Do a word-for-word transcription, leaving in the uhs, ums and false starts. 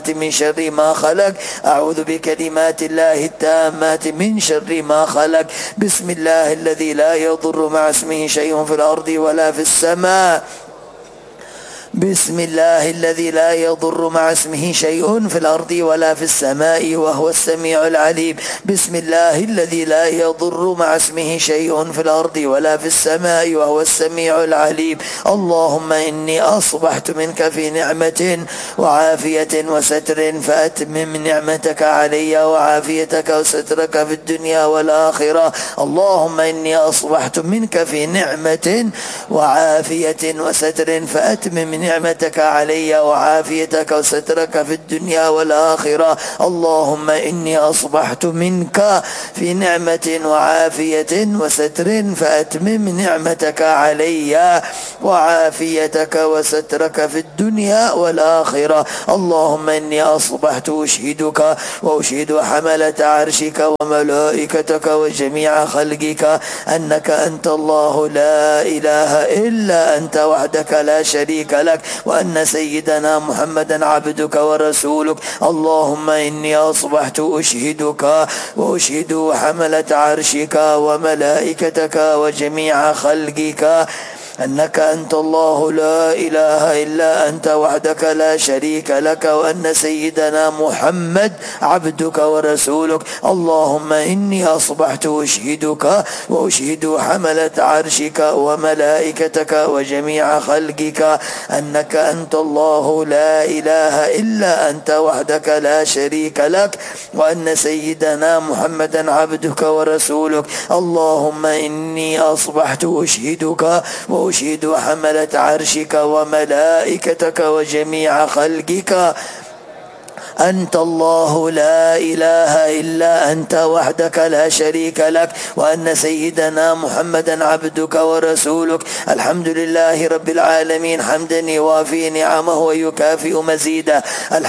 من شر ما خلق. أعوذ بكلمات الله التامات من شر ما خلق. بسم الله الذي لا يضر مع اسمه شيء في الأرض ولا في السماء. بسم الله الذي لا يضر مع اسمه شيء في الأرض ولا في السماء وهو السميع العليم. بسم الله الذي لا يضر مع اسمه شيء في الأرض ولا في السماء وهو السميع العليم. اللهم إني أصبحت منك في نعمة وعافية وستر فأتمم نعمتك علي وعافيتك وسترك في الدنيا والآخرة. اللهم إني أصبحت منك في نعمة وعافية وستر فأتمم نعمتك علي وعافيتك وسترك في الدنيا والآخرة. اللهم إني أصبحت منك في نعمة وعافية وستر فأتمم نعمتك علي وعافيتك وسترك في الدنيا والآخرة. اللهم إني أصبحت أشهدك وأشهد حملة عرشك وملائكتك وجميع خلقك أنك أنت الله لا إله إلا أنت وحدك لا شريك لك، وأن سيدنا محمدا عبدك ورسولك. اللهم إني أصبحت أشهدك وأشهد حملة عرشك وملائكتك وجميع خلقك أنك أنت الله لا إله إلا أنت وحدك لا شريك لك، وأن سيدنا محمد عبدك ورسولك. اللهم إني أصبحت أشهدك وأشهد حملة عرشك وملائكتك وجميع خلقك أنك أنت الله لا إله إلا أنت وحدك لا شريك لك، وأن سيدنا محمدا عبدك ورسولك. اللهم إني أصبحت أشهدك وأشهد حملة عرشك وملائكتك وجميع خلقك أنت الله لا إله إلا أنت وحدك لا شريك لك، وأن سيدنا محمدا عبدك ورسولك. الحمد لله رب العالمين حمدا يوافي نعمه ويكافئ مزيده.